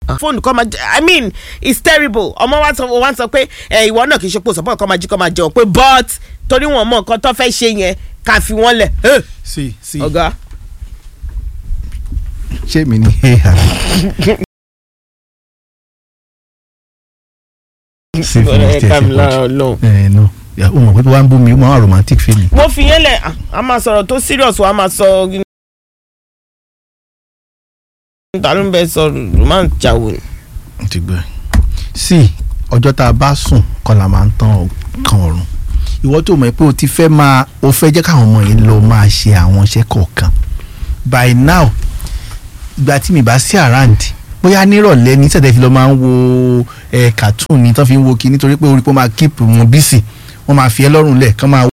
fóònù kọ́ máa I mean it's terrible. ọmọ wa sọ pé ìwọ náà kì í ṣe pò sọ́pọ̀ kọ́ máa jí kọ́ máa jẹun pé but torí wọn mọ nǹkan tó fẹ́ ṣe yẹn ká fi wọ́n lẹ̀. sí ọ̀gá. ṣé mi ni sí fún mi tẹ̀ sí pọ̀jù no o mọ̀ pé wàá ń bú mi ó máa wà romantic feeling. mo fi yẹn lẹ̀ a máa sọ̀rọ̀ tó serious wa a máa sọ ta ló ń bẹ sọ romance jáwó ni. ti gbẹ sí ọjọ́ tá a bá sùn kọ́ la máa ń tán kan ọ̀run ìwọ tó mọ̀ pé o ti fẹ́ o fẹ́ jẹ́ káwọn ọmọ yìí lọ máa ṣe àwọn iṣẹ́ kọ̀ọ̀kan by now ìgbà tí mi bá sí around bóyá nírọ̀lẹ́ ní sẹ̀dẹ̀ fi lọ máa ń wo cartoon ni tó fi ń wo kí nítorí pé orí pé ó máa keep wọn busy wọ́n máa fi ẹ́ lọ́rùn lẹ̀ kán máa